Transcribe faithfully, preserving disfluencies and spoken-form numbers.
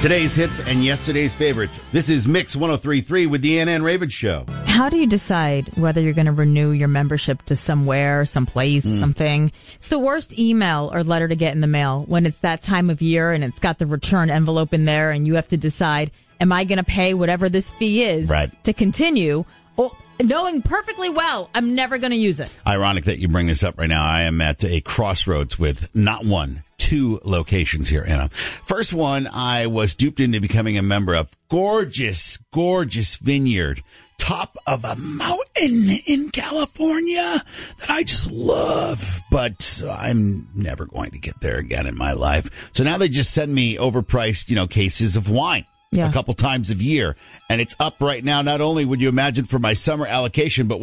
Today's hits and yesterday's favorites. This is Mix one oh three point three with the Ann Ann Ravens Show. How do you decide whether you're going to renew your membership to somewhere, someplace, mm. something? It's the worst email or letter to get in the mail when it's that time of year and it's got the return envelope in there and you have to decide, am I going to pay whatever this fee is right. to continue? Or knowing perfectly well I'm never going to use it. Ironic that you bring this up right now. I am at a crossroads with not one, two locations here, Anna. First one, I was duped into becoming a member of. Gorgeous, gorgeous vineyard. Top of a mountain in California that I just love, but I'm never going to get there again in my life. So now they just send me overpriced, you know, cases of wine. Yeah. A couple times a year. And it's up right now. Not only would you imagine for my summer allocation, but